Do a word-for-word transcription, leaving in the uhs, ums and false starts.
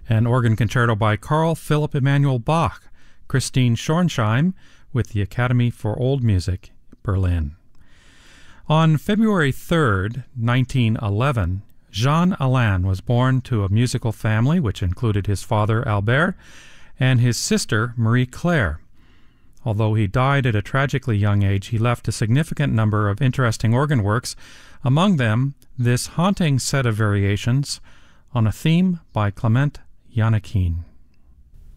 an organ concerto by Carl Philipp Emanuel Bach, Christine Schornsheim with the Academy for Old Music, Berlin. On February third, nineteen eleven, Jean Alain was born to a musical family which included his father Albert and his sister Marie Claire. Although he died at a tragically young age, he left a significant number of interesting organ works, among them this haunting set of variations on a theme by Clement Janikin.